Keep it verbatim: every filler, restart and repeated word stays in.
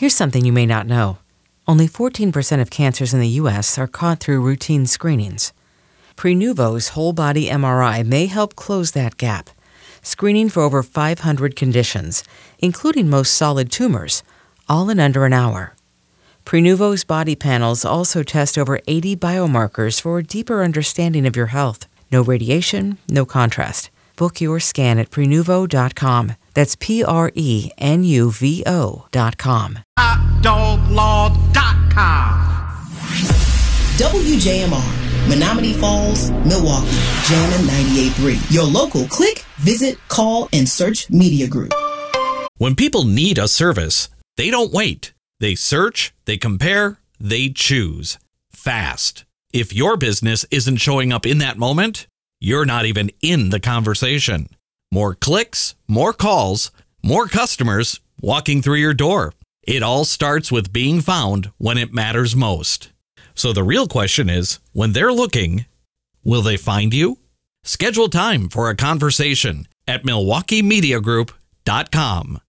Here's something you may not know. Only fourteen percent of cancers in the U S are caught through routine screenings. Prenuvo's whole-body M R I may help close that gap, screening for over five hundred conditions, including most solid tumors, all in under an hour. Prenuvo's body panels also test over eighty biomarkers for a deeper understanding of your health. No radiation, no contrast. Book your scan at Prenuvo dot com. That's P R E N U V O dot com. hot dog law dot com. W J M R, Menominee Falls, Milwaukee, Jammin' ninety-eight point three. Your local click, visit, call, and search media group. When people need a service, they don't wait. They search, they compare, they choose. Fast. If your business isn't showing up in that moment, you're not even in the conversation. More clicks, more calls, more customers walking through your door. It all starts with being found when it matters most. So the real question is, when they're looking, will they find you? Schedule time for a conversation at Milwaukee Media Group dot com.